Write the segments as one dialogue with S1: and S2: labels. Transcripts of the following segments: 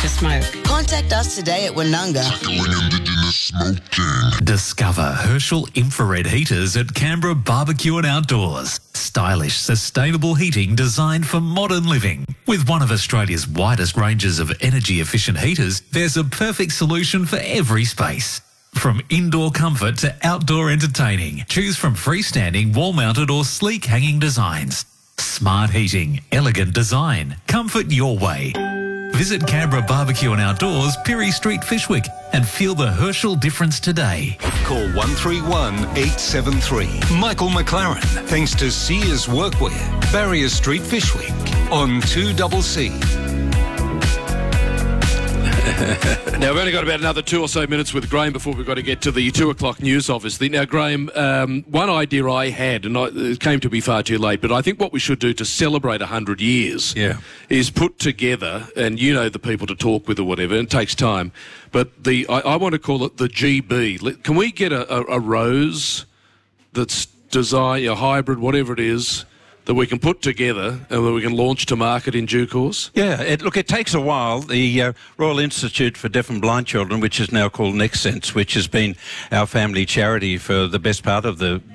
S1: to smoke.
S2: Contact us today at Woonunga.
S3: Discover Herschel infrared heaters at Canberra Barbecue and Outdoors. Stylish, sustainable heating designed for modern living. With one of Australia's widest ranges of energy-efficient heaters, there's a perfect solution for every space. From indoor comfort to outdoor entertaining, choose from freestanding, wall-mounted or sleek hanging designs. Smart heating, elegant design, comfort your way. Visit Canberra Barbecue and Outdoors, Pirie Street, Fyshwick, and feel the Herschel difference today.
S4: Call 131 873. Michael McLaren, thanks to Sears Workwear, Barrier Street, Fyshwick, on 2CC.
S5: Now, we've only got about another 2 or so minutes with Graham before we've got to get to the 2 o'clock news, obviously. Now, Graham, one idea I had, and it came to be far too late, but I think what we should do to celebrate 100 years is put together, and you know the people to talk with or whatever, and it takes time, but I want to call it the GB. Can we get a rose that's designed, a hybrid, whatever it is, that we can put together and that we can launch to market in due course?
S6: Yeah, it takes a while. The Royal Institute for Deaf and Blind Children, which is now called NextSense, which has been our family charity for the best part of the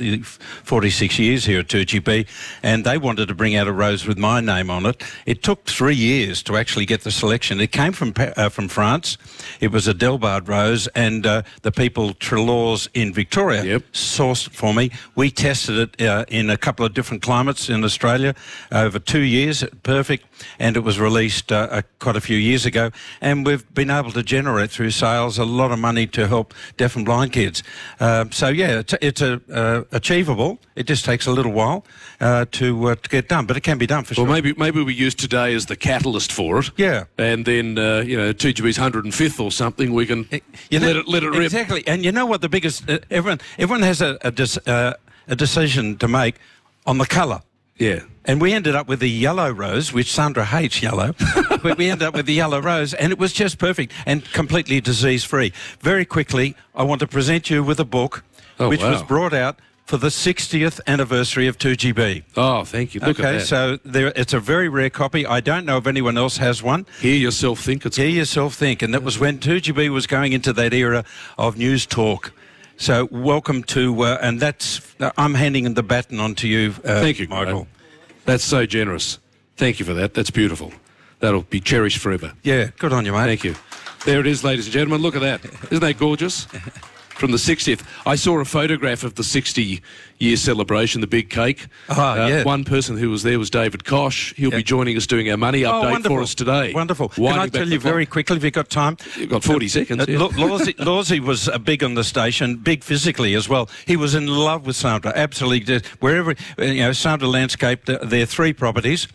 S6: 46 years here at 2GB, and they wanted to bring out a rose with my name on it. It took 3 years to actually get the selection. It came from France. It was a Delbard rose, and the people Trelaws in Victoria sourced it for me. We tested it in a couple of different climates in Australia over 2 years, perfect, and it was released quite a few years ago, and we've been able to generate through sales a lot of money to help deaf and blind kids. So yeah, it's achievable. It just takes a little while to get done, but it can be done for sure.
S5: Well, maybe we use today as the catalyst for it.
S6: Yeah,
S5: and then 2GB's 105th or something, we can let it rip.
S6: Exactly, and you know what the biggest everyone has a decision to make on the colour.
S5: Yeah.
S6: And we ended up with the yellow rose, which Sandra hates yellow. But we ended up with the yellow rose, and it was just perfect and completely disease-free. Very quickly, I want to present you with a book which was brought out for the 60th anniversary of 2GB.
S5: Oh, thank you. Look at that.
S6: So it's a very rare copy. I don't know if anyone else has one.
S5: Hear Yourself Think.
S6: Hear Yourself Think. And that was when 2GB was going into that era of news talk. So welcome to, and I'm handing the baton on to you,
S5: thank you,
S6: Michael.
S5: That's so generous. Thank you for that. That's beautiful. That'll be cherished forever.
S6: Yeah, good on you, mate.
S5: Thank you. There it is, ladies and gentlemen. Look at that. Isn't that gorgeous? From the 60th. I saw a photograph of the 60-year celebration, the big cake. One person who was there was David Kosh. He'll be joining us doing our money update for us today.
S6: Wonderful. Can I tell you very quickly, if you've got time?
S5: You've got 40 seconds.
S6: Lawsy was big on the station, big physically as well. He was in love with Sandra, absolutely. Wherever, Sandra landscaped their 3 properties,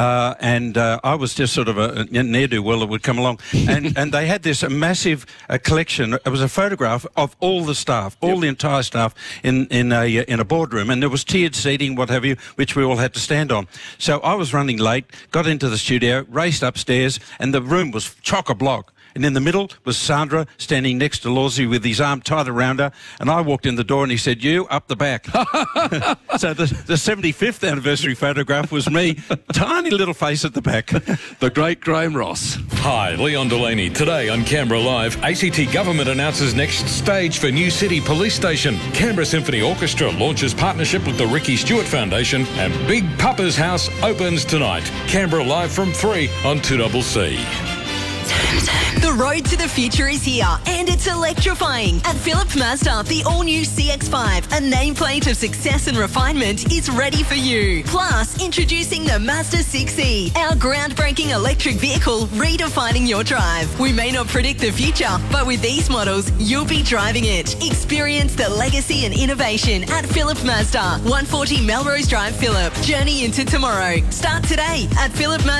S6: and I was just sort of a ne'er-do-well that would come along. And they had this massive collection. It was a photograph of all the staff, the entire staff in a boardroom, and there was tiered seating, what have you, which we all had to stand on. So I was running late, got into the studio, raced upstairs, and the room was chock-a-block. And in the middle was Sandra standing next to Lawsy with his arm tied around her, and I walked in the door and he said, "You, up the back." So the 75th anniversary photograph was me, tiny little face at the back.
S5: The great Graham Ross.
S7: Hi, Leon Delaney. Today on Canberra Live, ACT Government announces next stage for New City Police Station. Canberra Symphony Orchestra launches partnership with the Ricky Stewart Foundation, and Big Papa's House opens tonight. Canberra Live from 3 on 2CC.
S8: The road to the future is here, and it's electrifying. At Philip Mazda, the all-new CX-5, a nameplate of success and refinement, is ready for you. Plus, introducing the Mazda 6e, our groundbreaking electric vehicle redefining your drive. We may not predict the future, but with these models, you'll be driving it. Experience the legacy and innovation at Philip Mazda, 140 Melrose Drive, Phillip. Journey into tomorrow. Start today at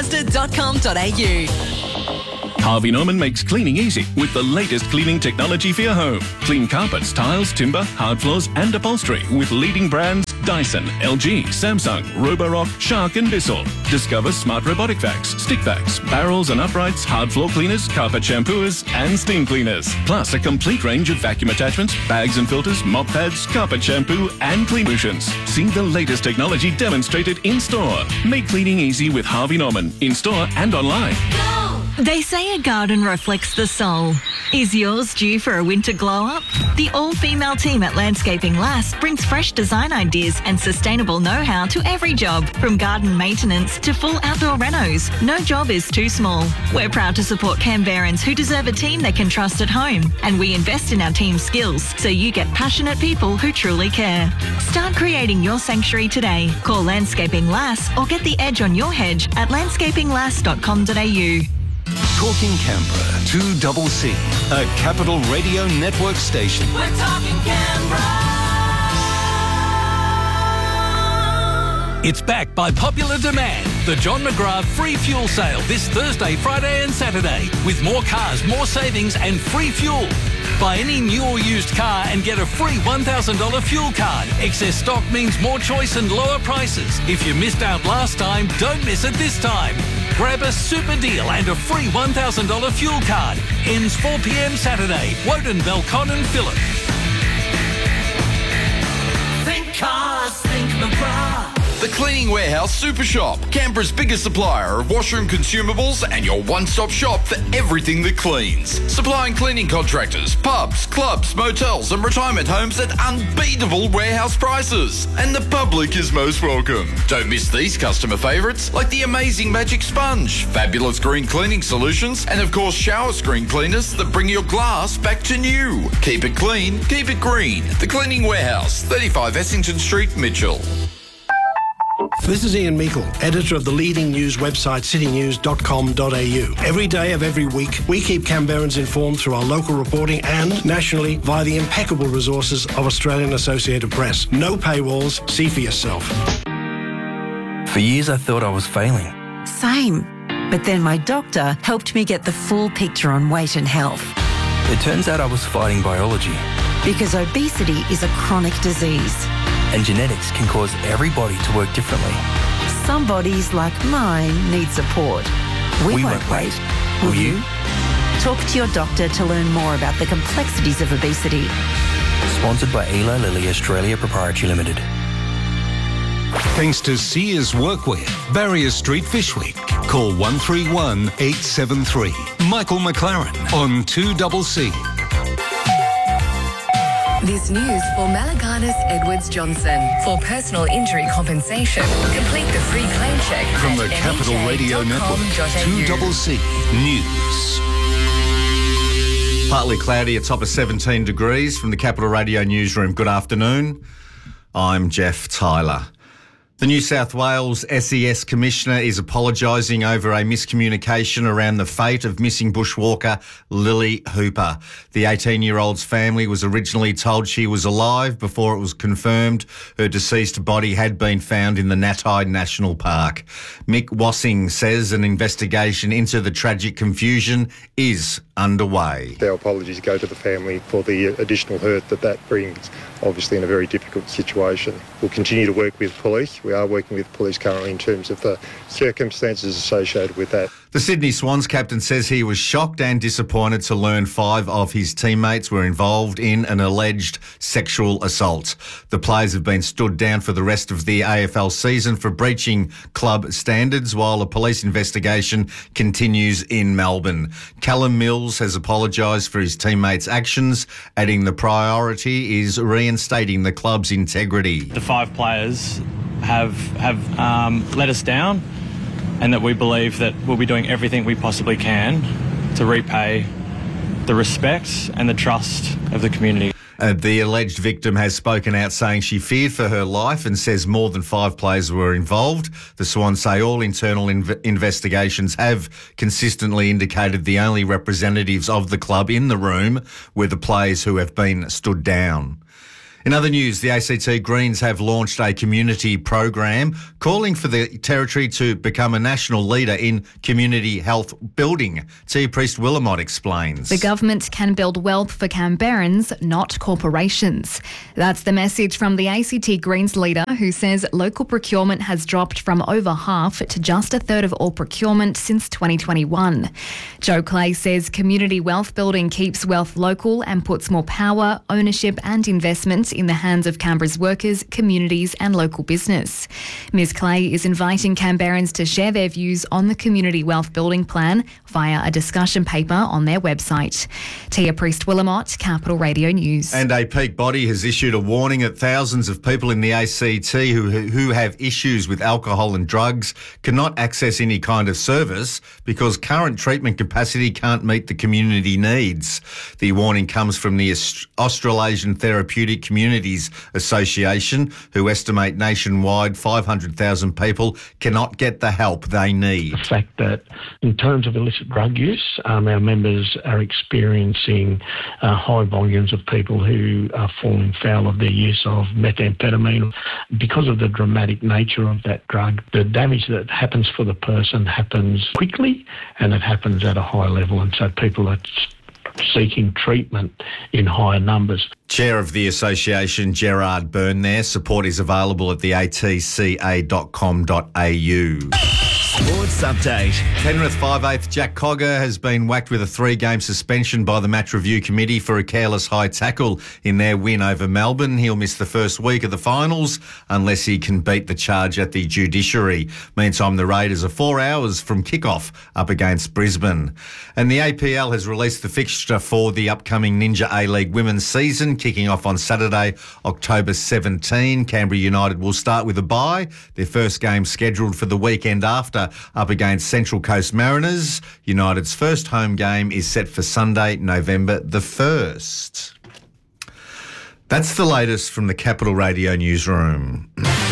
S8: philipmazda.com.au.
S9: Harvey Norman makes cleaning easy with the latest cleaning technology for your home. Clean carpets, tiles, timber, hard floors and upholstery with leading brands Dyson, LG, Samsung, Roborock, Shark and Bissell. Discover smart robotic vacs, stick vacs, barrels and uprights, hard floor cleaners, carpet shampooers and steam cleaners. Plus a complete range of vacuum attachments, bags and filters, mop pads, carpet shampoo and clean solutions. See the latest technology demonstrated in store. Make cleaning easy with Harvey Norman, in store and online.
S8: Go! They say a garden reflects the soul. Is yours due for a winter glow-up? The all-female team at Landscaping Lass brings fresh design ideas and sustainable know-how to every job, from garden maintenance to full outdoor renos. No job is too small. We're proud to support Canberrans who deserve a team they can trust at home, and we invest in our team's skills so you get passionate people who truly care. Start creating your sanctuary today. Call Landscaping Lass or get the edge on your hedge at landscapinglass.com.au.
S4: Talking Canberra, 2CC, a Capital Radio Network station.
S1: We're talking Canberra.
S10: It's back by popular demand. The John McGrath free fuel sale this Thursday, Friday and Saturday. With more cars, more savings and free fuel. Buy any new or used car and get a free $1,000 fuel card. Excess stock means more choice and lower prices. If you missed out last time, don't miss it this time. Grab a super deal and a free $1,000 fuel card. Ends 4 p.m. Saturday. Woden, Belcon and Phillip.
S1: Think cars, think McGrath.
S11: The Cleaning Warehouse Super Shop, Canberra's biggest supplier of washroom consumables and your one-stop shop for everything that cleans. Supplying cleaning contractors, pubs, clubs, motels and retirement homes at unbeatable warehouse prices. And the public is most welcome. Don't miss these customer favourites like the amazing Magic Sponge, fabulous green cleaning solutions and of course shower screen cleaners that bring your glass back to new. Keep it clean, keep it green. The Cleaning Warehouse, 35 Essington Street, Mitchell.
S12: This is Ian Meikle, editor of the leading news website citynews.com.au. Every day of every week, we keep Canberrans informed through our local reporting and nationally via the impeccable resources of Australian Associated Press. No paywalls, see for yourself.
S13: For years I thought I was failing.
S14: Same. But then my doctor helped me get the full picture on weight and health.
S13: It turns out I was fighting biology.
S14: Because obesity is a chronic disease.
S13: And genetics can cause every body to work differently.
S14: Some bodies, like mine, need support. We won't wait. Will you? Talk to your doctor to learn more about the complexities of obesity.
S13: Sponsored by Eli Lilly Australia Proprietary Limited.
S4: Thanks to Sears Workwear, Barrier Street, Fyshwick. Call 131 873. Michael McLaren on 2CC.
S15: This news for Malaganas Edwards Johnson. For personal injury compensation, complete the free claim check
S4: from the Capital Radio Network. 2CC News.
S16: Partly cloudy, a top of 17 degrees from the Capital Radio newsroom. Good afternoon. I'm Jeff Tyler. The New South Wales SES Commissioner is apologising over a miscommunication around the fate of missing bushwalker Lily Hooper. The 18-year-old's family was originally told she was alive before it was confirmed her deceased body had been found in the Natai National Park. Mick Wassing says an investigation into the tragic confusion is underway.
S17: Our apologies go to the family for the additional hurt that brings, obviously in a very difficult situation. We'll continue to work with police. We are working with police currently in terms of the circumstances associated with that.
S16: The Sydney Swans captain says he was shocked and disappointed to learn 5 of his teammates were involved in an alleged sexual assault. The players have been stood down for the rest of the AFL season for breaching club standards while a police investigation continues in Melbourne. Callum Mills has apologised for his teammates' actions, adding the priority is reinstating the club's integrity.
S18: The 5 players have let us down, and that we believe that we'll be doing everything we possibly can to repay the respect and the trust of the community.
S16: The alleged victim has spoken out saying she feared for her life and says more than 5 players were involved. The Swans say all internal investigations have consistently indicated the only representatives of the club in the room were the players who have been stood down. In other news, the ACT Greens have launched a community program calling for the Territory to become a national leader in community health building. Tia Priest-Willamott explains.
S19: The government can build wealth for Canberrans, not corporations. That's the message from the ACT Greens leader, who says local procurement has dropped from over half to just a third of all procurement since 2021. Joe Clay says community wealth building keeps wealth local and puts more power, ownership and investment that in the hands of Canberra's workers, communities and local business. Ms Clay is inviting Canberrans to share their views on the Community Wealth Building Plan via a discussion paper on their website. Tia Priest-Willamott, Capital Radio News.
S16: And a peak body has issued a warning that thousands of people in the ACT who have issues with alcohol and drugs cannot access any kind of service because current treatment capacity can't meet the community needs. The warning comes from the Australasian Therapeutic Communities Association, who estimate nationwide 500,000 people cannot get the help they need.
S20: The fact that in terms of illicit drug use, our members are experiencing high volumes of people who are falling foul of their use of methamphetamine. Because of the dramatic nature of that drug, the damage that happens for the person happens quickly and it happens at a high level, and so people are seeking treatment in higher numbers.
S16: Chair of the association, Gerard Byrne there. Support is available at the atca.com.au.
S21: Sports Update.
S16: Penrith 5/8 Jack Cogger has been whacked with a 3-game suspension by the Match Review Committee for a careless high tackle in their win over Melbourne. He'll miss the first week of the finals unless he can beat the charge at the judiciary. Meantime, the Raiders are 4 hours from kick-off up against Brisbane. And the APL has released the fixture for the upcoming Ninja A-League women's season, kicking off on Saturday, October 17. Canberra United will start with a bye. Their first game scheduled for the weekend after, up against Central Coast Mariners. United's first home game is set for Sunday, November the 1st. That's the latest from the Capital Radio newsroom.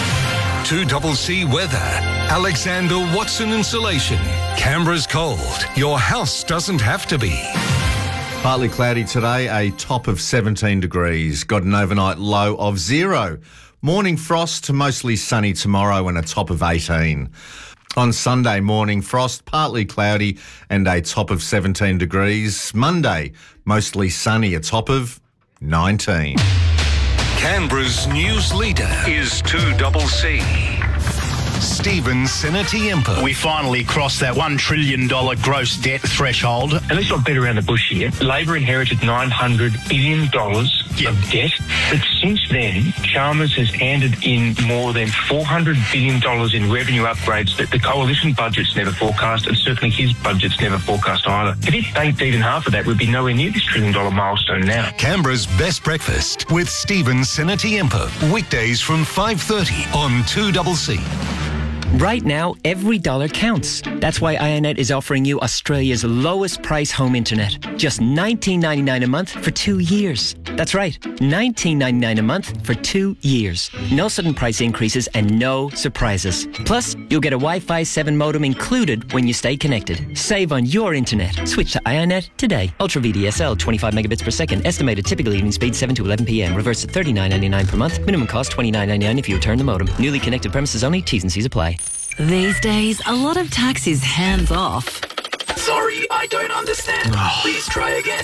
S4: 2CC weather. Alexander Watson Insulation. Canberra's cold. Your house doesn't have to be.
S16: Partly cloudy today, a top of 17 degrees. Got an overnight low of 0. Morning frost to mostly sunny tomorrow and a top of 18. On Sunday, morning frost, partly cloudy and a top of 17 degrees. Monday, mostly sunny, a top of 19.
S4: Canberra's news leader is 2CC. Stephen Sinatiempo.
S22: We finally crossed that $1 trillion gross debt threshold.
S23: And let's not beat around the bush here. Labor inherited $900 billion of debt. But since then, Chalmers has handed in more than $400 billion in revenue upgrades that the coalition budget's never forecast, and certainly his budget's never forecast either. If he'd banked even half of that, we'd be nowhere near this $1 trillion milestone now.
S4: Canberra's best breakfast with Stephen Sinatiempo. Weekdays from 5:30 on 2CC.
S24: Right now, every dollar counts. That's why IONET is offering you Australia's lowest price home internet. Just $19.99 a month for 2 years. That's right, $19.99 a month for 2 years. No sudden price increases and no surprises. Plus, you'll get a Wi-Fi 7 modem included when you stay connected. Save on your internet. Switch to IONET today. Ultra VDSL, 25 megabits per second. Estimated typical evening speed 7 to 11 p.m. Reverse at $39.99 per month. Minimum cost $29.99 if you return the modem. Newly connected premises only. T's and C's apply.
S25: These days, a lot of tax is hands off.
S26: Sorry, I don't understand. Please try again.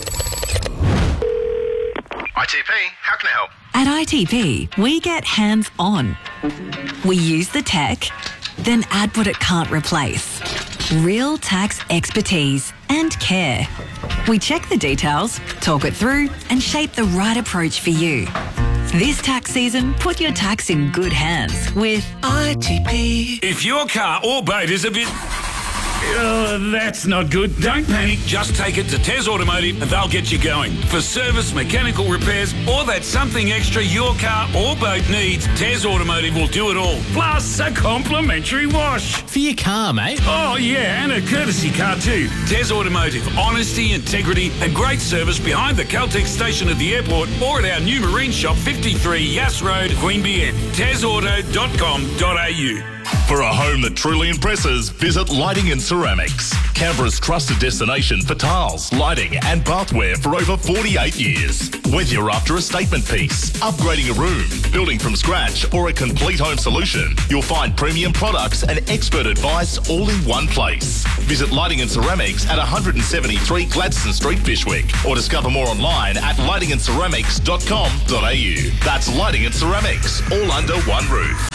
S27: ITP, how can I help?
S25: At ITP, we get hands on. We use the tech, then add what it can't replace. Real tax expertise and care. We check the details, talk it through, and shape the right approach for you. This tax season, put your tax in good hands with ITP.
S28: If your car or boat is a bit... that's not good. Don't panic. Just take it to Tez Automotive and they'll get you going. For service, mechanical repairs, or that something extra your car or boat needs, Tez Automotive will do it all. Plus a complimentary wash.
S29: For your car, mate.
S28: Oh, yeah, and a courtesy car too. Tez Automotive. Honesty, integrity and great service behind the Caltex station at the airport or at our new marine shop, 53 Yass Road, Queanbeyan. TezAuto.com.au.
S30: For a home that truly impresses, visit Lighting and Ceramics. Canberra's trusted destination for tiles, lighting and bathware for over 48 years. Whether you're after a statement piece, upgrading a room, building from scratch or a complete home solution, you'll find premium products and expert advice all in one place. Visit Lighting and Ceramics at 173 Gladstone Street, Fyshwick, or discover more online at lightingandceramics.com.au. That's Lighting and Ceramics, all under one roof.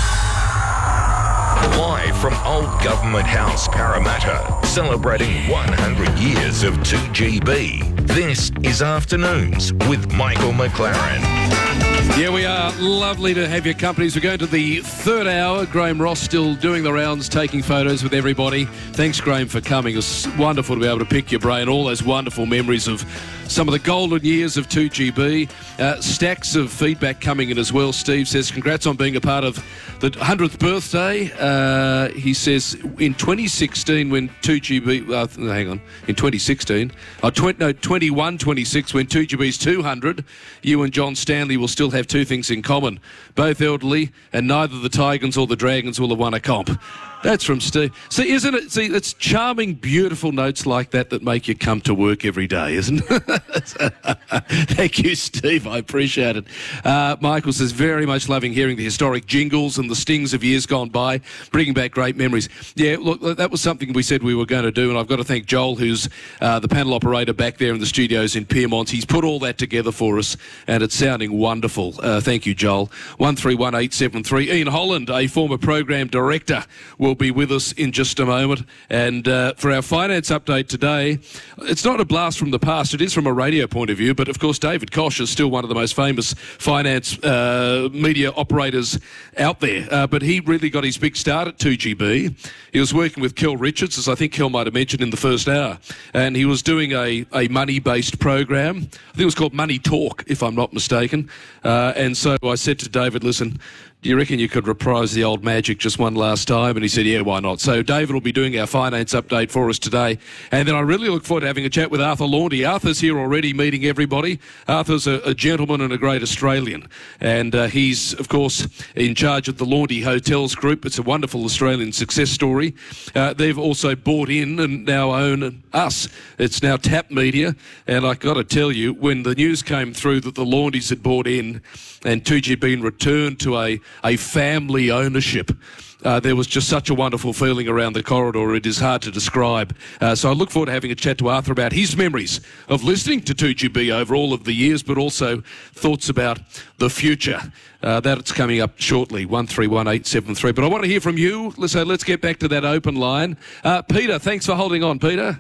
S31: Live from Old Government House, Parramatta, celebrating 100 years of 2GB. This is Afternoons with Michael McLaren.
S1: Yeah, we are. Lovely to have your company. We're going to the third hour. Graham Ross still doing the rounds, taking photos with everybody. Thanks, Graham, for coming. It's wonderful to be able to pick your brain. All those wonderful memories of some of the golden years of 2GB. Stacks of feedback coming in as well. Steve says, congrats on being a part of the 100th birthday. He says, in 2016 when 2GB... in 2016... 21-26 when 2GB's 200, you and John Stanley will still have two things in common. Both elderly, and neither the Tigers or the Dragons will have won a comp. That's from Steve. See, isn't it? See, it's charming, beautiful notes like that make you come to work every day, isn't it? Thank you, Steve. I appreciate it. Michael says, very much loving hearing the historic jingles and the stings of years gone by, bringing back great memories. Yeah, look, that was something we said we were going to do, and I've got to thank Joel, who's the panel operator back there in the studios in Pyrmont. He's put all that together for us, and it's sounding wonderful. Thank you, Joel. 131873. Ian Holland, a former program director, will be with us in just a moment. And for our finance update today, it's not a blast from the past, it is from a radio point of view, but of course David Koch is still one of the most famous finance media operators out there. But he really got his big start at 2GB. He was working with Kel Richards, as I think Kel might have mentioned in the first hour, and he was doing a money-based program. I think it was called Money Talk, if I'm not mistaken. And so I said to David, listen, do you reckon you could reprise the old magic just one last time? And he said, yeah, why not? So David will be doing our finance update for us today. And then I really look forward to having a chat with Arthur Laundy. Arthur's here already meeting everybody. Arthur's a gentleman and a great Australian. And he's, of course, in charge of the Laundy Hotels Group. It's a wonderful Australian success story. They've also bought in and now own us. It's now TAP Media. And I got to tell you, when the news came through that the Laundys had bought in and 2GB returned to a family ownership, there was just such a wonderful feeling around the corridor. It is hard to describe. So I look forward to having a chat to Arthur about his memories of listening to 2GB over all of the years, but also thoughts about the future. That's coming up shortly, 131873. But I want to hear from you. So let's get back to that open line. Peter, thanks for holding on, Peter.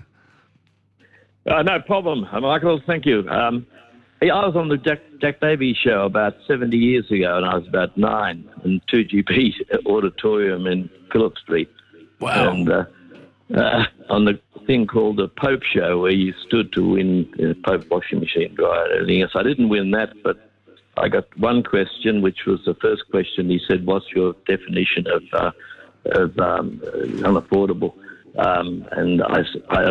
S2: No problem, Michael. Thank you. I was on the Jack Davies show about 70 years ago, and I was about 9 in 2GB Auditorium in Phillip Street.
S1: Wow.
S2: And on the thing called the Pope Show, where you stood to win the Pope washing machine dryer and everything else. I didn't win that, but I got one question, which was the first question. He said, what's your definition of unaffordable? And of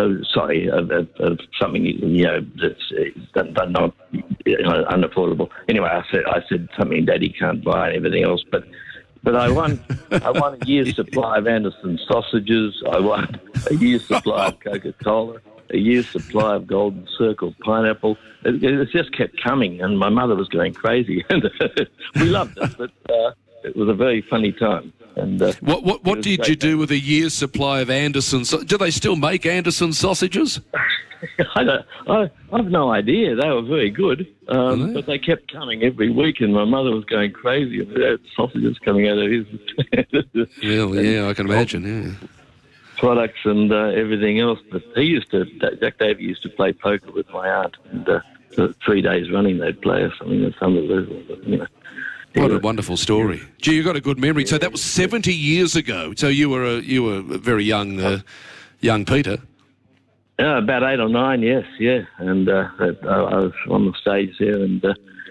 S2: something, that's not unaffordable. Anyway, I said something Daddy can't buy and everything else, but I won a year's supply of Anderson sausages. I won a year's supply of Coca-Cola, a year's supply of Golden Circle pineapple. It just kept coming, and my mother was going crazy. And we loved it, but it was a very funny time. And
S1: what did you do with a year's supply of Anderson? Do they still make Anderson sausages?
S2: I've no idea. They were very good, but they kept coming every week, and my mother was going crazy. And there were sausages coming out of his.
S1: Yeah, I can imagine. Yeah.
S2: Products and everything else. But Jack Davies used to play poker with my aunt, and for 3 days running they'd play or something. That's unbelievable. But,
S1: what a wonderful story. Gee, you got a good memory. So that was 70 years ago. So you were a very young Peter.
S2: Yeah, about 8 or 9, yes, yeah. And I was on the stage there, and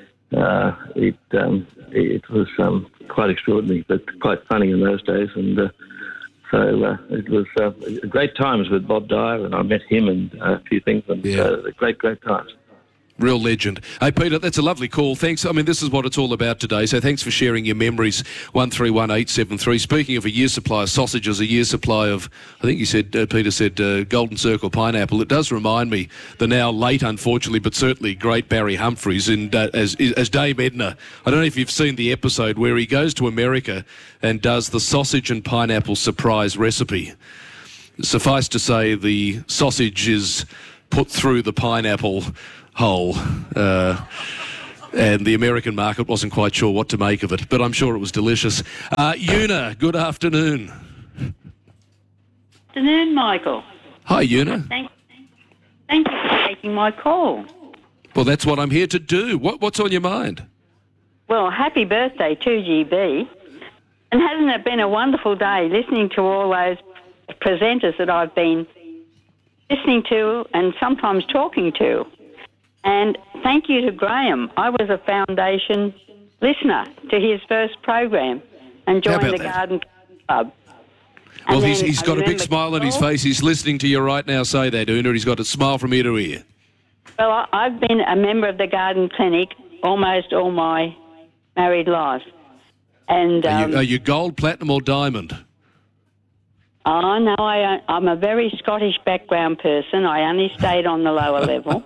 S2: it was quite extraordinary, but quite funny in those days. And so it was great times with Bob Dyer, and I met him and a few things, and great times.
S1: Real legend. Hey, Peter, that's a lovely call. Thanks. I mean, this is what it's all about today, so thanks for sharing your memories. 131873. Speaking of a year's supply of sausages, a year's supply of, I think you said, Peter said, Golden Circle pineapple. It does remind me, the now late, unfortunately, but certainly great Barry Humphries as Dame Edna. I don't know if you've seen the episode where he goes to America and does the sausage and pineapple surprise recipe. Suffice to say, the sausage is put through the pineapple hole, and the American market wasn't quite sure what to make of it, but I'm sure it was delicious. Una, good afternoon.
S3: Afternoon, Michael.
S1: Hi, Una.
S3: Thank you for taking my call.
S1: Well, that's what I'm here to do. What's on your mind?
S3: Well, happy birthday to GB. And hasn't it been a wonderful day listening to all those presenters that I've been listening to and sometimes talking to? And thank you to Graham. I was a foundation listener to his first program and joined the Garden Club.
S1: Well, he's got a big smile on his face. He's listening to you right now say that, Una. He's got a smile from ear to ear.
S3: Well, I've been a member of the Garden Clinic almost all my married life. And
S1: are you gold, platinum or diamond?
S3: Oh, no, I'm a very Scottish background person. I only stayed on the lower level.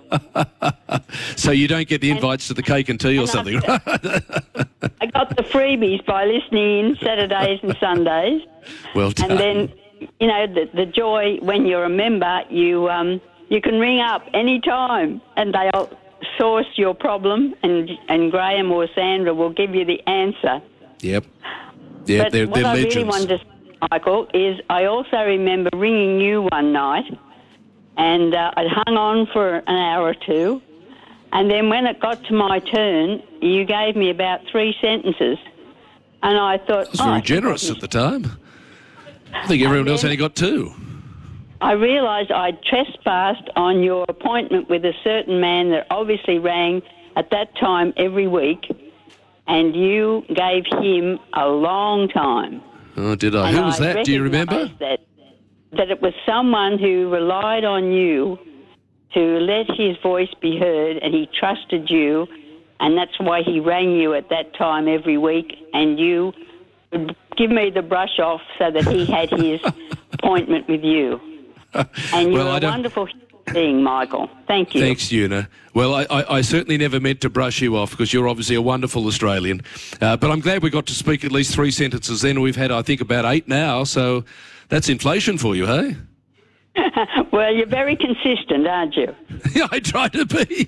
S1: So you don't get the invites to the cake and tea or something, right?
S3: I got the freebies by listening in Saturdays and Sundays.
S1: Well done.
S3: And then, you know, the joy when you're a member, you can ring up any time and they'll source your problem and Graham or Sandra will give you the answer.
S1: Yep,
S3: but
S1: they're
S3: what
S1: legends.
S3: I really wanted to say, Michael, is I also remember ringing you one night and I'd hung on for an hour or two, and then when it got to my turn, you gave me about 3 sentences, and I thought...
S1: It was very generous at the time. I think everyone else only got 2.
S3: I realised I'd trespassed on your appointment with a certain man that obviously rang at that time every week, and you gave him a long time.
S1: Oh, did I?
S3: And
S1: Who was that? Do you remember?
S3: That it was someone who relied on you to let his voice be heard, and he trusted you, and that's why he rang you at that time every week, and you would give me the brush off so that he had his appointment with you. And you're a wonderful thing, Michael. Thank you.
S1: Thanks, Una. Well, I certainly never meant to brush you off because you're obviously a wonderful Australian. But I'm glad we got to speak at least 3 sentences then. We've had, I think, about 8 now, so that's inflation for you, hey?
S3: Well, you're very consistent, aren't you?
S1: Yeah, I try to be.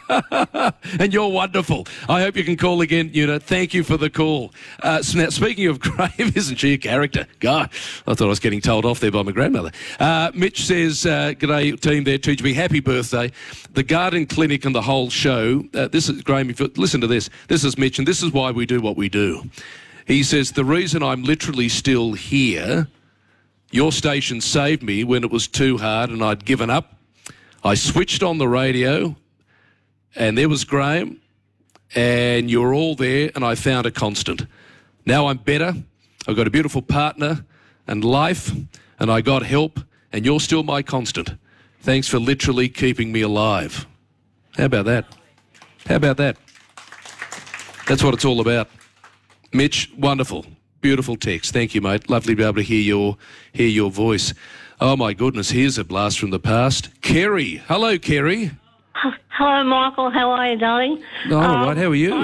S1: And you're wonderful. I hope you can call again, Una. Thank you for the call. Now, speaking of Graham, isn't she a character? God, I thought I was getting told off there by my grandmother. Mitch says, g'day, team there, TGB. Happy birthday. The Garden Clinic and the whole show. This is, Graham, listen to this. This is Mitch, and this is why we do what we do. He says, the reason I'm literally still here... Your station saved me when it was too hard and I'd given up. I switched on the radio and there was Graham and you were all there and I found a constant. Now I'm better. I've got a beautiful partner and life and I got help and you're still my constant. Thanks for literally keeping me alive. How about that? How about that? That's what it's all about. Mitch, wonderful. Beautiful text. Thank you, mate. Lovely to be able to hear your voice. Oh, my goodness. Here's a blast from the past. Kerry. Hello, Kerry.
S5: Hello, Michael. How are you, darling?
S1: Oh, all right. How are you?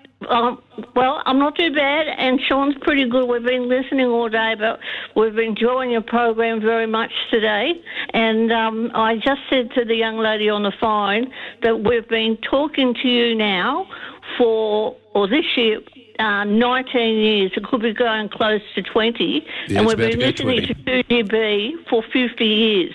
S5: Well, I'm not too bad, and Sean's pretty good. We've been listening all day, but we've been enjoying your program very much today. And I just said to the young lady on the phone that we've been talking to you now this year, 19 years. It could be going close to 20.
S1: Yeah,
S5: and we've been listening to 2GB for 50 years.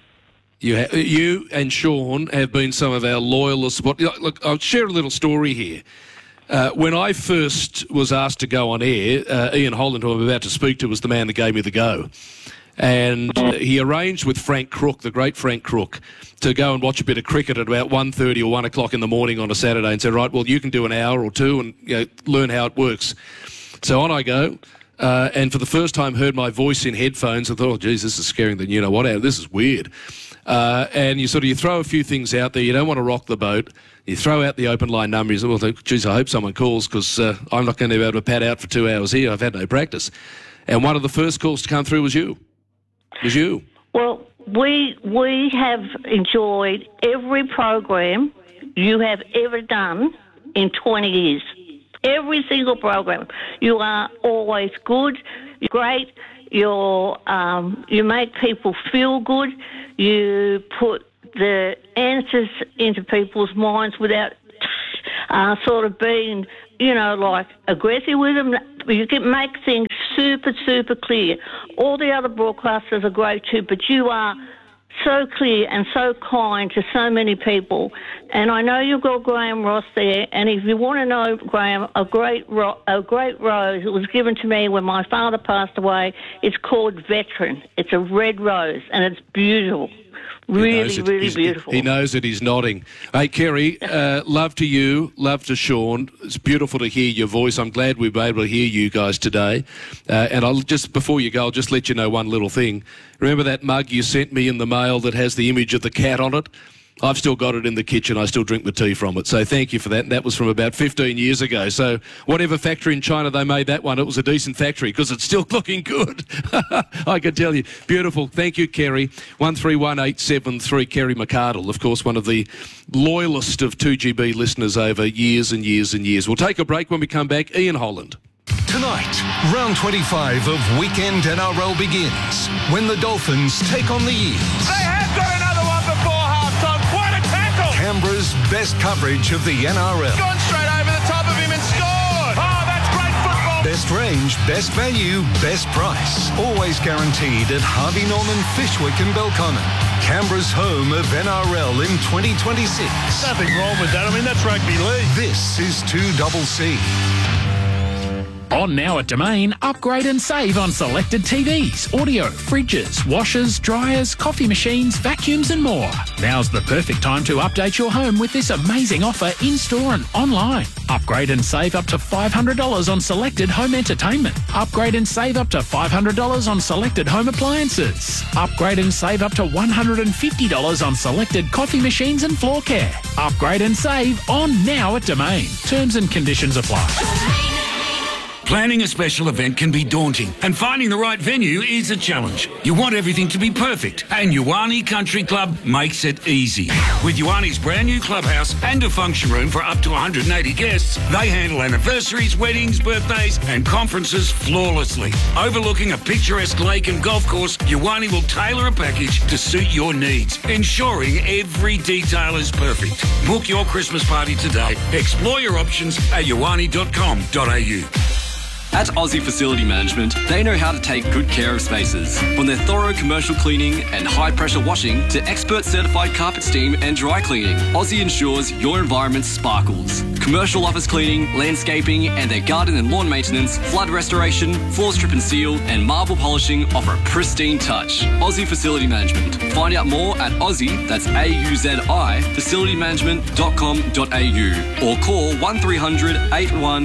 S1: You and Sean have been some of our loyalist. Look, I'll share a little story here. When I first was asked to go on air, Ian Holland, who I'm about to speak to, was the man that gave me the go. And he arranged with Frank Crook, the great Frank Crook, to go and watch a bit of cricket at about 1:30 or 1 o'clock in the morning on a Saturday and said, right, well, you can do an hour or two and learn how it works. So on I go. And for the first time heard my voice in headphones. I thought, oh, geez, this is scaring the you-know-what out. This is weird. And you throw a few things out there. You don't want to rock the boat. You throw out the open line number. You say, well, geez, I hope someone calls because I'm not going to be able to pad out for 2 hours here. I've had no practice. And one of the first calls to come through was you.
S5: Well, we have enjoyed every program you have ever done in 20 years. Every single program. You are always good, you're great, you make people feel good, you put the answers into people's minds without being, aggressive with them. You can make things super, super clear. All the other broadcasters are great too, but you are so clear and so kind to so many people. And I know you've got Graham Ross there, and if you want to know, Graham, a great rose that was given to me when my father passed away, it's called Veteran. It's a red rose, and it's beautiful. Really beautiful.
S1: He knows it. He's nodding. Hey, Kerry, love to you, love to Sean. It's beautiful to hear your voice. I'm glad we've been able to hear you guys today. And I'll just, before you go, I'll just let you know one little thing. Remember that mug you sent me in the mail that has the image of the cat on it? I've still got it in the kitchen. I still drink the tea from it. So thank you for that. And that was from about 15 years ago. So whatever factory in China they made that one, it was a decent factory because it's still looking good. I can tell you. Beautiful. Thank you, Kerry. 131873, Kerry McArdle, of course, one of the loyalist of 2GB listeners over years and years and years. We'll take a break. When we come back, Ian Holland.
S4: Tonight, round 25 of Weekend NRL begins when the Dolphins take on the Eels.
S6: They have got another one before half-time. Quite a tackle.
S4: Canberra's best coverage of the NRL.
S6: Gone straight over the top of him and scored. Oh, that's great football.
S4: Best range, best value, best price. Always guaranteed at Harvey Norman, Fishwick and Belconnen. Canberra's home of NRL in 2026.
S6: Nothing wrong with that. I mean, that's rugby league.
S4: This is 2CC.
S22: On now at Domain, upgrade and save on selected TVs, audio, fridges, washers, dryers, coffee machines, vacuums and more. Now's the perfect time to update your home with this amazing offer in-store and online. Upgrade and save up to $500 on selected home entertainment. Upgrade and save up to $500 on selected home appliances. Upgrade and save up to $150 on selected coffee machines and floor care. Upgrade and save on now at Domain. Terms and conditions apply.
S28: Planning a special event can be daunting, and finding the right venue is a challenge. You want everything to be perfect, and Ioane Country Club makes it easy. With Ioane's brand new clubhouse and a function room for up to 180 guests, they handle anniversaries, weddings, birthdays, and conferences flawlessly. Overlooking a picturesque lake and golf course, Ioane will tailor a package to suit your needs, ensuring every detail is perfect. Book your Christmas party today. Explore your options at ioane.com.au.
S7: At Aussie Facility Management, they know how to take good care of spaces. From their thorough commercial cleaning and high-pressure washing to expert certified carpet steam and dry cleaning, Aussie ensures your environment sparkles. Commercial office cleaning, landscaping, and their garden and lawn maintenance, flood restoration, floor strip and seal, and marble polishing offer a pristine touch. Aussie Facility Management. Find out more at Aussie, that's AUZI, facilitymanagement.com.au, or call 1300 81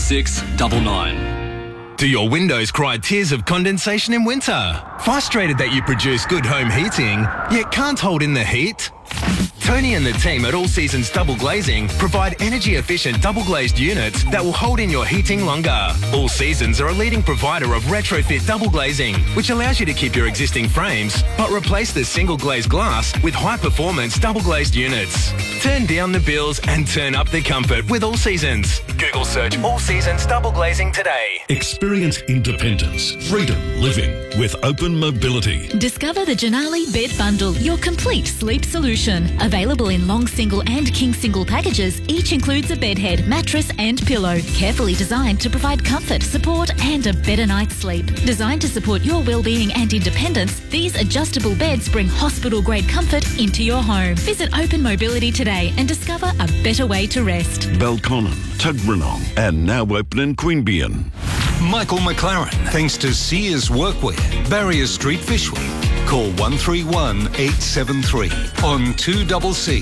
S7: 6699.
S8: Do your windows cry tears of condensation in winter? Frustrated that you produce good home heating, yet can't hold in the heat? Tony and the team at All Seasons Double Glazing provide energy-efficient double-glazed units that will hold in your heating longer. All Seasons are a leading provider of retrofit double glazing, which allows you to keep your existing frames, but replace the single-glazed glass with high-performance double-glazed units. Turn down the bills and turn up the comfort with All Seasons. Google search All Seasons Double Glazing today.
S9: Experience independence, freedom living with open mobility.
S10: Discover the Janali Bed Bundle, your complete sleep solution. Available in long single and king single packages, each includes a bed head, mattress and pillow. Carefully designed to provide comfort, support and a better night's sleep. Designed to support your well-being and independence, these adjustable beds bring hospital-grade comfort into your home. Visit Open Mobility today and discover a better way to rest.
S9: Belconnen, Tuggeranong, and now open in Queanbeyan.
S4: Michael McLaren, thanks to Sears Workwear, Barrier Street, Fishwick. Call 131 873 on 2CC.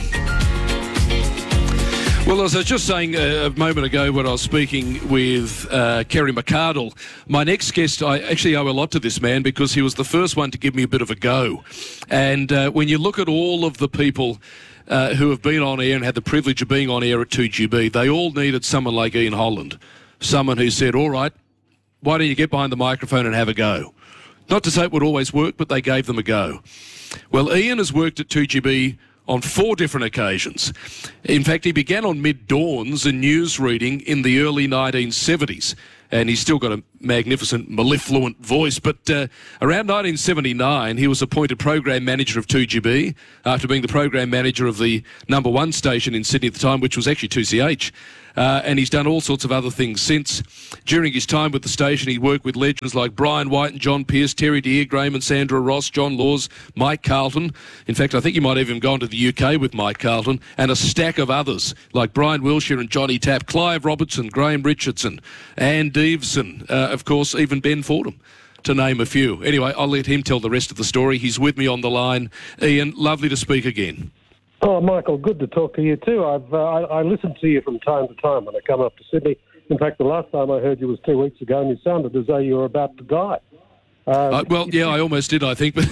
S1: Well, as I was just saying a moment ago when I was speaking with Kerry McArdle, my next guest, I actually owe a lot to this man because he was the first one to give me a bit of a go. And when you look at all of the people who have been on air and had the privilege of being on air at 2GB, they all needed someone like Ian Holland, someone who said, all right, why don't you get behind the microphone and have a go? Not to say it would always work, but they gave them a go. Well, Ian has worked at 2GB on 4 different occasions. In fact, he began on mid-dawns and news reading in the early 1970s, and he's still got a magnificent, mellifluent voice. But around 1979, he was appointed program manager of 2GB after being the program manager of the number 1 station in Sydney at the time, which was actually 2CH. and he's done all sorts of other things since. During his time with the station, he worked with legends like Brian White and John Pearce, Terry Deer, Graham and Sandra Ross, John Laws, Mike Carlton. In fact, I think he might have even gone to the UK with Mike Carlton, and a stack of others like Brian Wilshire and Johnny Tapp, Clive Robertson, Graham Richardson, Anne Deveson, of course, even Ben Fordham, to name a few. Anyway, I'll let him tell the rest of the story. He's with me on the line. Ian, lovely to speak again.
S11: Oh, Michael, good to talk to you too. I listen to you from time to time when I come up to Sydney. In fact, the last time I heard you was 2 weeks ago, and you sounded as though you were about to die.
S1: Well, yeah, I almost did, I think. But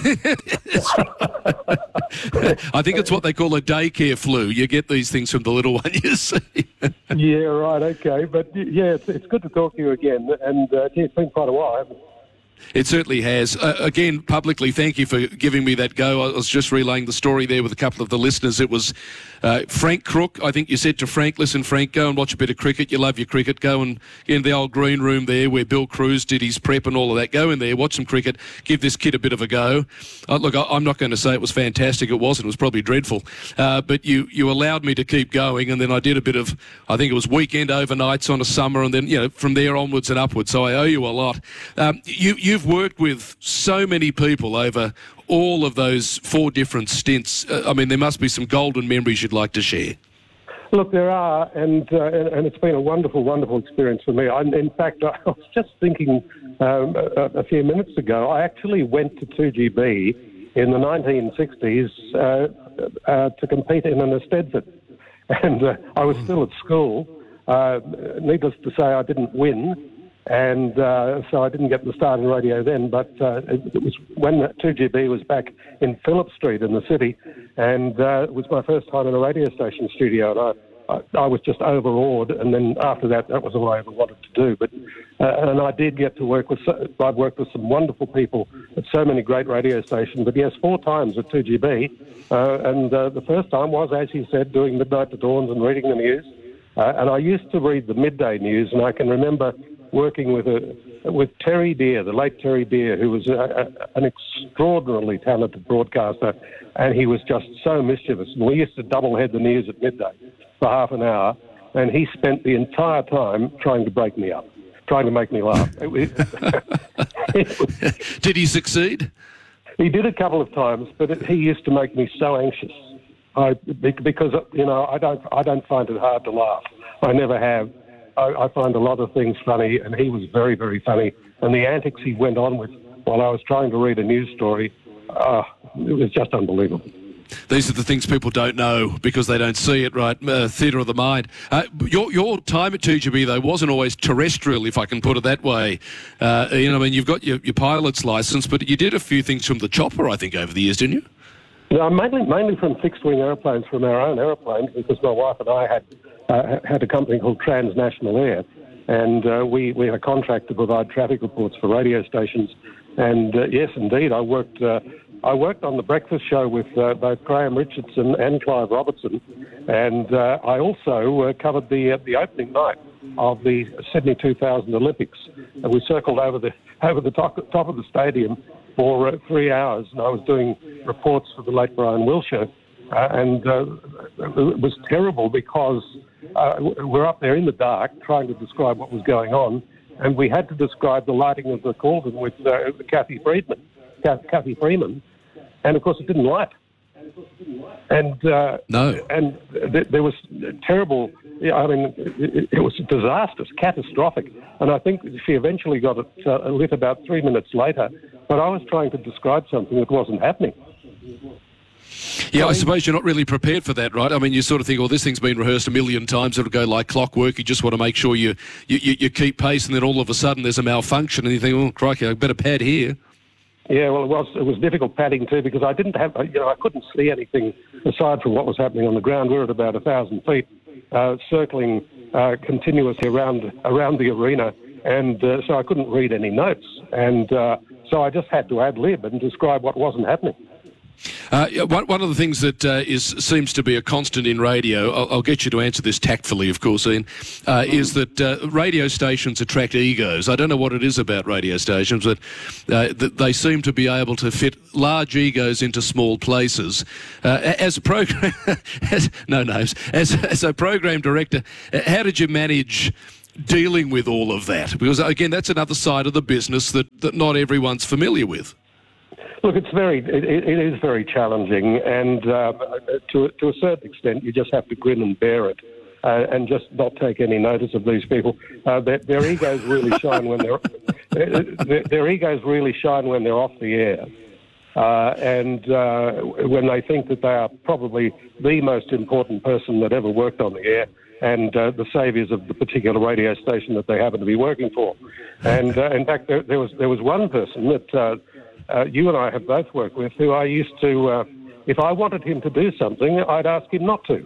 S1: I think it's what they call a daycare flu. You get these things from the little one, you see.
S11: Yeah, right, okay. But, yeah, it's good to talk to you again. And, it's been quite a while, hasn't it?
S1: It certainly has. Again, publicly, thank you for giving me that go. I was just relaying the story there with a couple of the listeners. It was Frank Crook. I think you said to Frank, listen, Frank, go and watch a bit of cricket. You love your cricket. Go and get in the old green room there where Bill Cruz did his prep and all of that. Go in there, watch some cricket, give this kid a bit of a go. Look, I'm not going to say it was fantastic. It wasn't. It was probably dreadful. But you allowed me to keep going, and then I did a bit of, I think it was weekend overnights on a summer, and then, from there onwards and upwards. So I owe you a lot. You've worked with so many people over all of those 4 different stints. I mean, there must be some golden memories you'd like to share.
S11: Look, there are, and it's been a wonderful, wonderful experience for me. In fact, I was just thinking a few minutes ago, I actually went to 2GB in the 1960s to compete in an Eisteddfod, and I was still at school. Needless to say, I didn't win. And so I didn't get the start in radio then, but it was when 2GB was back in Phillip Street in the city, and it was my first time in a radio station studio, and I was just overawed. And then after that was all I ever wanted to do. But and I did get to work with. I've worked with some wonderful people at so many great radio stations. But yes, 4 times at 2GB, and the first time was, as you said, doing Midnight to Dawns and reading the news. And I used to read the midday news, and I can remember working with Terry Deer, the late Terry Deer, who was an extraordinarily talented broadcaster, and he was just so mischievous. And we used to double-head the news at midday for half an hour, and he spent the entire time trying to break me up, trying to make me laugh.
S1: Did he succeed?
S11: He did a couple of times, but he used to make me so anxious. Because I don't find it hard to laugh. I never have. I find a lot of things funny, and he was very, very funny. And the antics he went on with while I was trying to read a news story, it was just unbelievable.
S1: These are the things people don't know because they don't see it, right? Theatre of the mind. Your time at 2GB, though, wasn't always terrestrial, if I can put it that way. You've got your pilot's licence, but you did a few things from the chopper, I think, over the years, didn't you?
S11: No, mainly from fixed-wing aeroplanes, from our own aeroplanes, because my wife and I had a company called Transnational Air, and we had a contract to provide traffic reports for radio stations. And yes, indeed, I worked on the breakfast show with both Graham Richardson and Clive Robertson, and I also covered the opening night of the Sydney 2000 Olympics. And we circled over the top of the stadium for 3 hours, and I was doing reports for the late Brian Wilshire, and it was terrible because we're up there in the dark trying to describe what was going on, and we had to describe the lighting of the Calden with Kathy Freeman, and of course it didn't light. And
S1: no,
S11: and there was terrible. I mean, it was disastrous, catastrophic. And I think she eventually got it lit about 3 minutes later. But I was trying to describe something that wasn't happening.
S1: Yeah, I suppose you're not really prepared for that, right? I mean, you sort of think, this thing's been rehearsed a million times. It'll go like clockwork. You just want to make sure you keep pace, and then all of a sudden there's a malfunction, and you think, oh, crikey, I better pad here.
S11: Yeah, well, it was difficult padding too because I didn't have, I couldn't see anything aside from what was happening on the ground. We were at about 1,000 feet, circling continuously around the arena, and so I couldn't read any notes, and so I just had to ad lib and describe what wasn't happening.
S1: One of the things that seems to be a constant in radio, I'll get you to answer this tactfully, of course, Ian, is that radio stations attract egos. I don't know what it is about radio stations, but they seem to be able to fit large egos into small places. As a program, no names, as a program director, how did you manage dealing with all of that? Because, again, that's another side of the business that not everyone's familiar with.
S11: Look, it is very challenging, and to a certain extent, you just have to grin and bear it, and just not take any notice of these people. Their egos really shine when they're off the air, and when they think that they are probably the most important person that ever worked on the air, and the saviours of the particular radio station that they happen to be working for. And in fact, there was one person that. You and I have both worked with, who I used to, if I wanted him to do something, I'd ask him not to.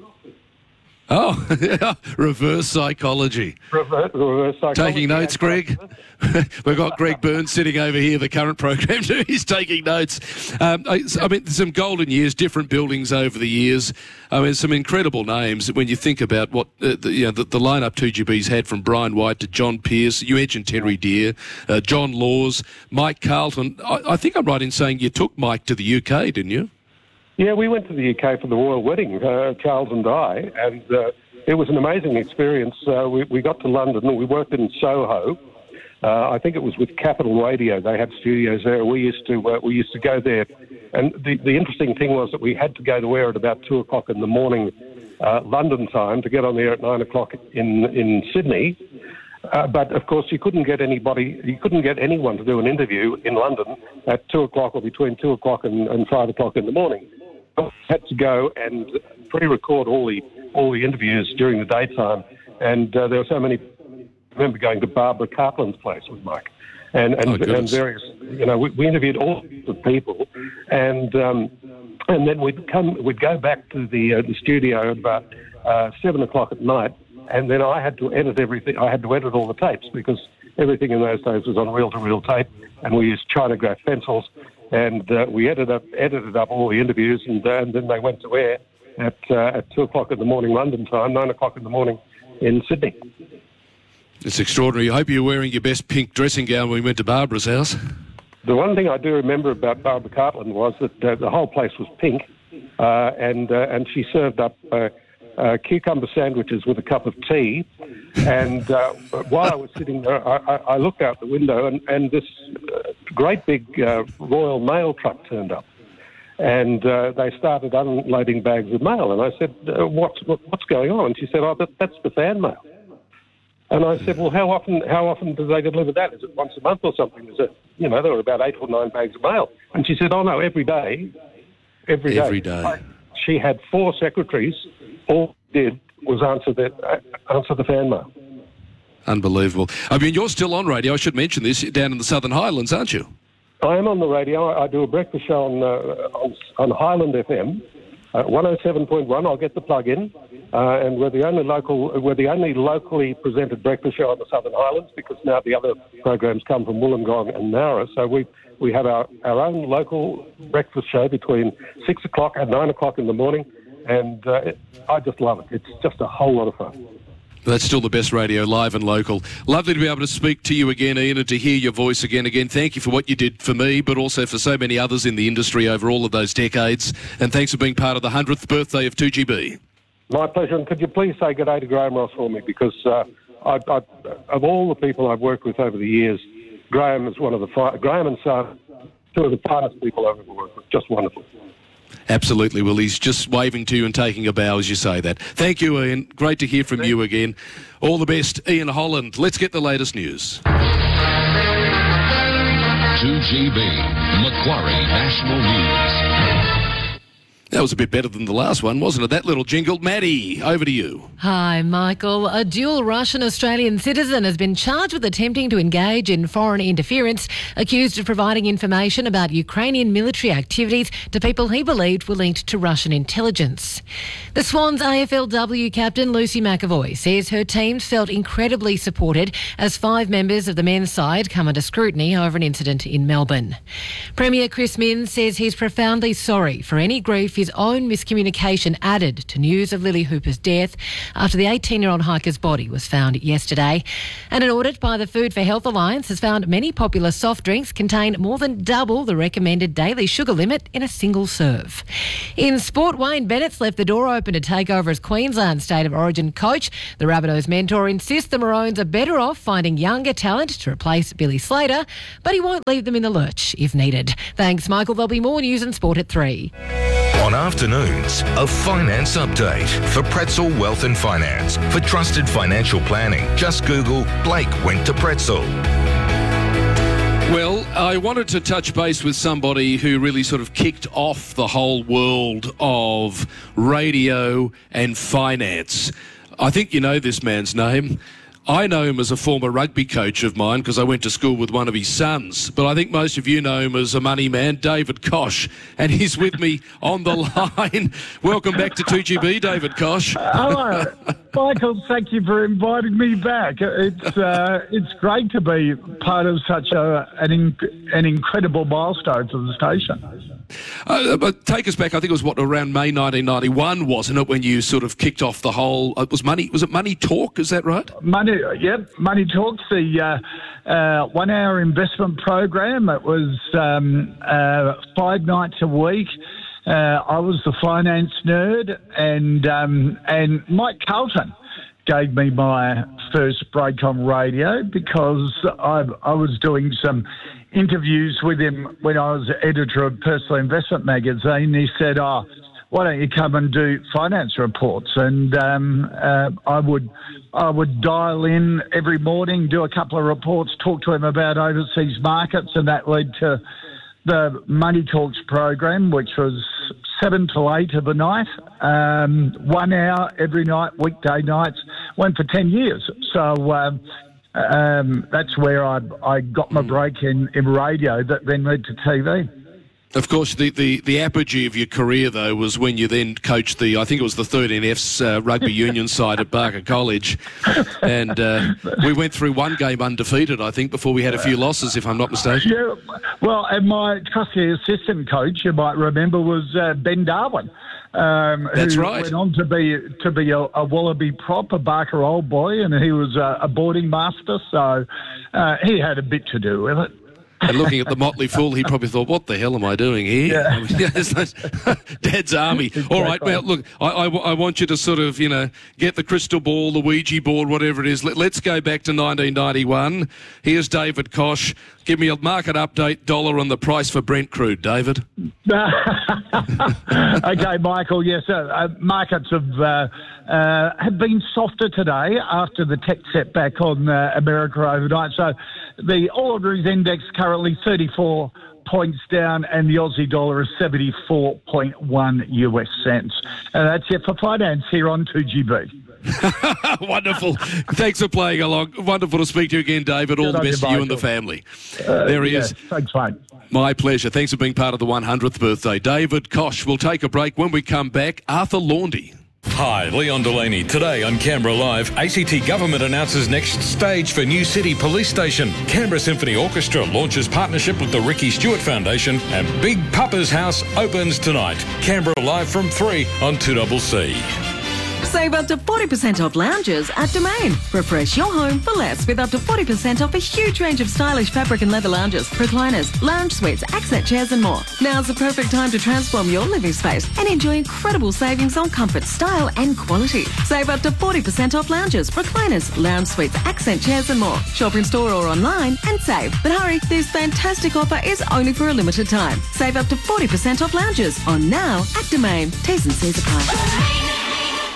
S1: Oh, reverse psychology.
S11: Reverse psychology.
S1: Taking notes, Greg? We've got Greg Burns sitting over here, the current program too. He's taking notes. I mean, some golden years, different buildings over the years. I mean, some incredible names when you think about what the lineup 2GB's had, from Brian White to John Pearce. You mentioned Terry Deer, John Laws, Mike Carlton. I think I'm right in saying you took Mike to the UK, didn't you?
S11: Yeah, we went to the UK for the royal wedding, Charles and I, and it was an amazing experience. We got to London, we worked in Soho. I think it was with Capital Radio. They had studios there. We used to go there, and the interesting thing was that we had to go to air at about 2:00 in the morning, London time, to get on the air at 9:00 in Sydney. But of course, you couldn't get anyone to do an interview in London at 2:00 or between 2:00 and 5:00 in the morning. I had to go and pre-record all the interviews during the daytime, and there were so many. I remember going to Barbara Cartland's place with Mike, and various. We interviewed all sorts of people, and then we'd go back to the studio at about 7:00 at night. And then I had to edit everything. I had to edit all the tapes, because everything in those days was on reel-to-reel tape, and we used Chinograph pencils, and we edited up all the interviews, and then they went to air at 2:00 in the morning London time, 9:00 in the morning in Sydney.
S1: It's extraordinary. I hope you're wearing your best pink dressing gown when we went to Barbara's house.
S11: The one thing I do remember about Barbara Cartland was that the whole place was pink, and she served up cucumber sandwiches with a cup of tea, and while I was sitting there, I looked out the window, and this great big Royal Mail truck turned up, and they started unloading bags of mail, and I said, what's going on? And she said, that's the fan mail. And I said, well, how often do they deliver that? Is it once a month or something? Is it, there were about 8 or 9 bags of mail. And she said, oh no, every day.
S1: Every day.
S11: She had 4 secretaries. All they did was answer the fan mail.
S1: Unbelievable. I mean, you're still on radio. I should mention this, down in the Southern Highlands, aren't you?
S11: I am on the radio. I do a breakfast show on Highland FM, 107.1. I'll get the plug in, and we're the only locally presented breakfast show on the Southern Highlands, because now the other programs come from Wollongong and Nowra. So we have our own local breakfast show between 6:00 and 9:00 in the morning. And I just love it. It's just a whole lot of fun.
S1: That's still the best radio, live and local. Lovely to be able to speak to you again, Ian, and to hear your voice again. Thank you for what you did for me, but also for so many others in the industry over all of those decades. And thanks for being part of the 100th birthday of 2GB. My pleasure. And could you please say good day to Graham Ross for me? Because of all the people I've worked with over the years, Graham is Graham and Son, 2 of the finest people I've ever worked with. Just wonderful. Absolutely. Well, he's just waving to you and taking a bow as you say that. Thank you, Ian. Great to hear from you again. All the best, Ian Holland. Let's get the latest news.
S9: 2GB, Macquarie National News.
S1: That was a bit better than the last one, wasn't it? That little jingle. Maddie, over to you.
S12: Hi, Michael. A dual Russian-Australian citizen has been charged with attempting to engage in foreign interference, accused of providing information about Ukrainian military activities to people he believed were linked to Russian intelligence. The Swans AFLW captain Lucy McAvoy says her teams felt incredibly supported as 5 members of the men's side come under scrutiny over an incident in Melbourne. Premier Chris Minns says he's profoundly sorry for any grief his own miscommunication added to news of Lily Hooper's death after the 18-year-old hiker's body was found yesterday. And an audit by the Food for Health Alliance has found many popular soft drinks contain more than double the recommended daily sugar limit in a single serve. In sport, Wayne Bennett's left the door open to take over as Queensland State of Origin coach. The Rabbitohs mentor insists the Maroons are better off finding younger talent to replace Billy Slater, but he won't leave them in the lurch if needed. Thanks, Michael. There'll be more news and sport at 3.
S31: On afternoons, a finance update for Pretzel Wealth and Finance. For trusted financial planning, just Google Blake went to Pretzel.
S1: Well, I wanted to touch base with somebody who really sort of kicked off the whole world of radio and finance. I think you know this man's name. I know him as a former rugby coach of mine because I went to school with one of his sons. But I think most of you know him as a money man, David Koch. And he's with me on the line. Welcome back to 2GB, David Koch.
S13: Hello. Michael, thank you for inviting me back. It's great to be part of such an incredible milestone for the station.
S1: But take us back, I think it was around May 1991, wasn't it, when you sort of kicked off the whole, was it Money Talk, is that right?
S13: Money Talk's the 1 hour investment program. It was 5 nights a week. I was the finance nerd, and Mike Carlton gave me my first break on radio because I was doing some interviews with him when I was editor of Personal Investment Magazine. He said, why don't you come and do finance reports? And I would dial in every morning, do a couple of reports, talk to him about overseas markets, and that led to the Money Talks program, which was 7 to 8 of the night, 1 hour every night, weekday nights, went for 10 years. So that's where I got my break in radio that then led to TV.
S1: Of course, the apogee of your career, though, was when you then coached I think it was the 13F's rugby union side at Barker College. And we went through one game undefeated, I think, before we had a few losses, if I'm not mistaken.
S13: Yeah, well, and my trusty assistant coach, you might remember, was Ben Darwin.
S1: That's
S13: who
S1: right.
S13: Went on to be a Wallaby prop, a Barker old boy, and he was a boarding master, so he had a bit to do with it.
S1: And looking at the motley fool, he probably thought, what the hell am I doing here?
S13: Yeah.
S1: I mean, Dad's army. Exactly. All right, well, look, I want you to sort of, get the crystal ball, the Ouija board, whatever it is. Let's go back to 1991. Here's David Koch. Give me a market update, dollar on the price for Brent crude, David.
S13: Okay, Michael, yes, markets have been softer today after the tech setback on America overnight. So the All-Ordinaries Index currently 34 points down, and the Aussie dollar is 74.1 US cents. And that's it for finance here on 2GB.
S1: Wonderful. Thanks for playing along. Wonderful to speak to you again, David. All the best to you and the family. There he is.
S13: Thanks, mate.
S1: My pleasure. Thanks for being part of the 100th birthday. David Koch. We'll take a break. When we come back, Arthur Laundy.
S14: Hi, Leon Delaney. Today on Canberra Live, ACT Government announces next stage for New City Police Station. Canberra Symphony Orchestra launches partnership with the Ricky Stewart Foundation, and Big Papa's House opens tonight. Canberra Live from 3 on 2CC.
S15: Save up to 40% off lounges at Domain. Refresh your home for less with up to 40% off a huge range of stylish fabric and leather lounges, recliners, lounge suites, accent chairs and more. Now's the perfect time to transform your living space and enjoy incredible savings on comfort, style and quality. Save up to 40% off lounges, recliners, lounge suites, accent chairs and more. Shop in store or online and save. But hurry, this fantastic offer is only for a limited time. Save up to 40% off lounges on now at Domain. T's and C's apply.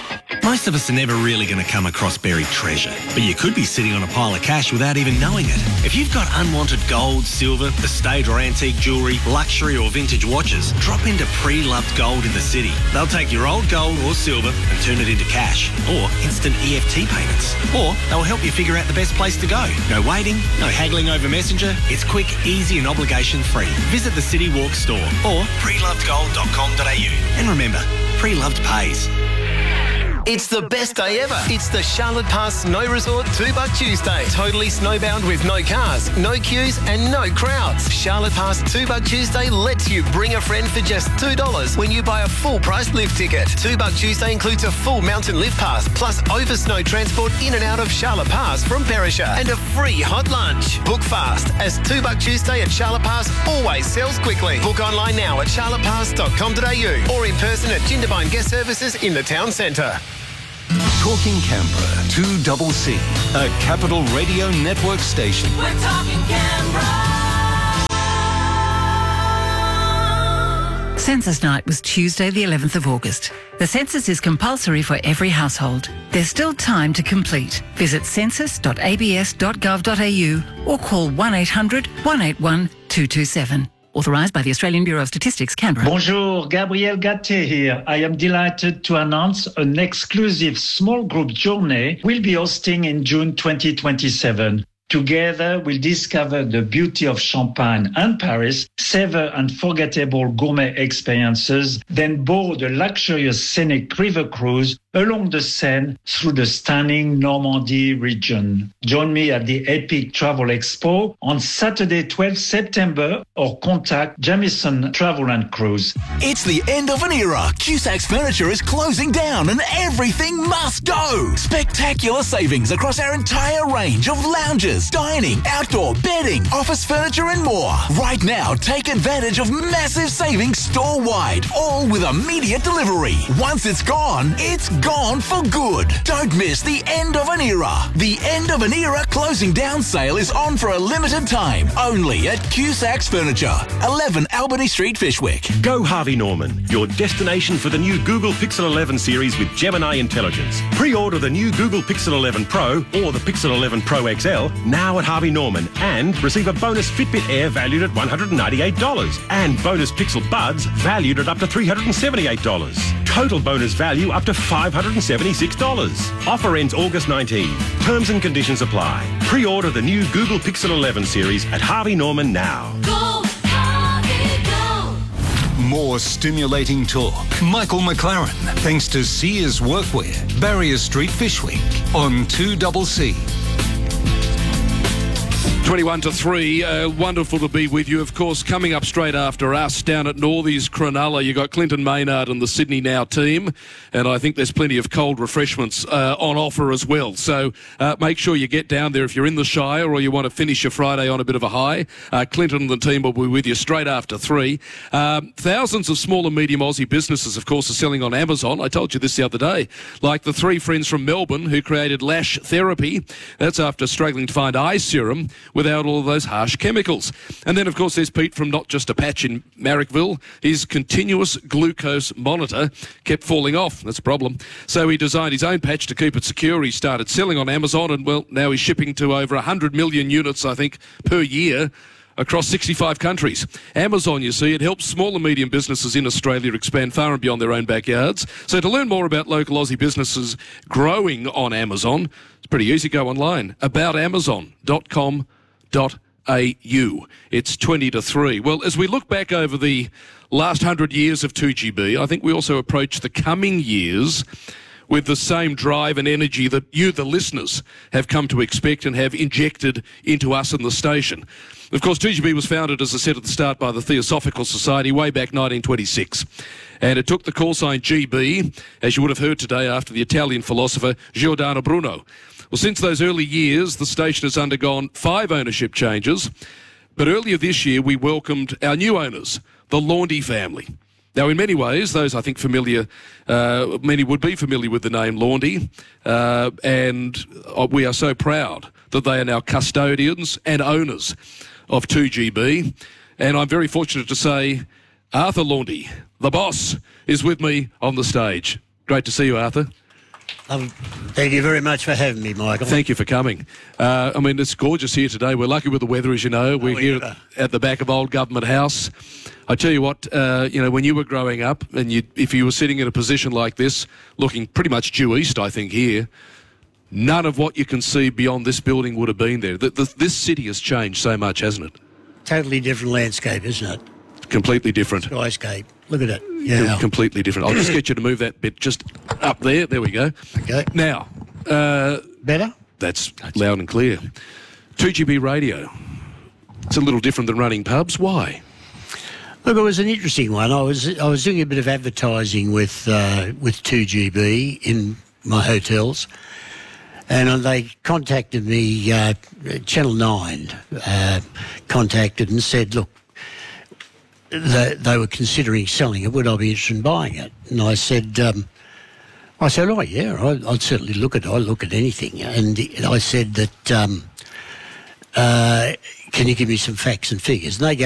S16: Most of us are never really going to come across buried treasure, but you could be sitting on a pile of cash without even knowing it. If you've got unwanted gold, silver, estate or antique jewellery, luxury or vintage watches, drop into Pre-Loved Gold in the city. They'll take your old gold or silver and turn it into cash, or instant EFT payments. Or they'll help you figure out the best place to go. No waiting, no haggling over Messenger. It's quick, easy and obligation-free. Visit the City Walk store or prelovedgold.com.au. And remember, Pre-Loved pays.
S17: It's the best day ever. It's the Charlotte Pass Snow Resort $2 Tuesday. Totally snowbound with no cars, no queues and no crowds. Charlotte Pass $2 Tuesday lets you bring a friend for just $2 when you buy a full price lift ticket. $2 Tuesday includes a full mountain lift pass plus over snow transport in and out of Charlotte Pass from Perisher and a free hot lunch. Book fast as $2 Tuesday at Charlotte Pass always sells quickly. Book online now at charlottepass.com.au or in person at Jindabyne Guest Services in the town centre.
S4: Talking Canberra, 2CC, a Capital Radio Network station.
S18: We're talking Canberra.
S19: Census night was Tuesday the 11th of August. The census is compulsory for every household. There's still time to complete. Visit census.abs.gov.au or call 1800 181 227. Authorised by the Australian Bureau of Statistics, Canberra.
S20: Bonjour, Gabriel Gatté here. I am delighted to announce an exclusive small group journey we'll be hosting in June 2027. Together, we'll discover the beauty of Champagne and Paris, savor unforgettable gourmet experiences, then board a luxurious scenic river cruise along the Seine through the stunning Normandy region. Join me at the Epic Travel Expo on Saturday, 12 September, or contact Jamieson Travel and Cruise.
S21: It's the end of an era. Cusac's Furniture is closing down and everything must go. Spectacular savings across our entire range of lounges, dining, outdoor, bedding, office furniture and more. Right now, take advantage of massive savings store-wide, all with immediate delivery. Once it's gone for good. Don't miss the end of an era. The end of an era closing down sale is on for a limited time, only at Cusac's Furniture, 11 Albany Street, Fishwick.
S23: Go Harvey Norman, your destination for the new Google Pixel 11 series with Gemini Intelligence. Pre-order the new Google Pixel 11 Pro or the Pixel 11 Pro XL now at Harvey Norman and receive a bonus Fitbit Air valued at $198 and bonus Pixel Buds valued at up to $378. Total bonus value up to $576. Offer ends August 19. Terms and conditions apply. Pre-order the new Google Pixel 11 series at Harvey Norman now.
S18: Go, Harvey, go.
S4: More stimulating talk. Michael McLaren, thanks to Sears Workwear, Barrier Street, Fishwick, on 2CC.
S1: 21-3, wonderful to be with you. Of course, coming up straight after us down at Northies Cronulla, you got Clinton Maynard and the Sydney Now team, and I think there's plenty of cold refreshments on offer as well. So make sure you get down there if you're in the Shire or you want to finish your Friday on a bit of a high. Clinton and the team will be with you straight after 3. Thousands of small and medium Aussie businesses, of course, are selling on Amazon. I told you this the other day. Like the 3 friends from Melbourne who created Lash Therapy. That's after struggling to find eye serum without all of those harsh chemicals. And then, of course, there's Pete from Not Just a Patch in Marrickville. His continuous glucose monitor kept falling off. That's a problem. So he designed his own patch to keep it secure. He started selling on Amazon and, well, now he's shipping to over 100 million units, I think, per year across 65 countries. Amazon, you see, it helps small and medium businesses in Australia expand far and beyond their own backyards. So to learn more about local Aussie businesses growing on Amazon, it's pretty easy. Go online, aboutamazon.com.au. It's 20-3. Well, as we look back over the last 100 years of 2GB, I think we also approach the coming years with the same drive and energy that you, the listeners, have come to expect and have injected into us in the station. Of course, 2GB was founded, as I said at the start, by the Theosophical Society way back 1926. And it took the call sign GB, as you would have heard today, after the Italian philosopher Giordano Bruno. Well, since those early years, the station has undergone 5 ownership changes. But earlier this year, we welcomed our new owners, the Laundy family. Now, in many ways, those I think familiar, many would be familiar with the name Laundy, and we are so proud that they are now custodians and owners of 2GB. And I'm very fortunate to say Arthur Laundy, the boss, is with me on the stage. Great to see you, Arthur.
S2: Thank you very much for having me, Michael.
S1: Thank you for coming. I mean, it's gorgeous here today. We're lucky with the weather, as you know. We're here at the back of Old Government House. I tell you what, when you were growing up, and if you were sitting in a position like this, looking pretty much due east, I think, here, none of what you can see beyond this building would have been there. This city has changed so much, hasn't it?
S2: Totally different landscape, isn't it?
S1: Completely different.
S2: Skyscape. Look at it. Yeah.
S1: Completely different. I'll just get you to move that bit just up there. There we go.
S2: Okay.
S1: Now.
S2: Better?
S1: That's loud and clear. 2GB Radio. It's a little different than running pubs. Why?
S2: Look, it was an interesting one. I was doing a bit of advertising with 2GB in my hotels, and they contacted me. Channel 9 contacted and said, "Look, they were considering selling it. Would I be interested in buying it?" And I said, "Oh yeah, I'd certainly look at it. I'd look at anything." And I said that, "Can you give me some facts and figures?" And they gave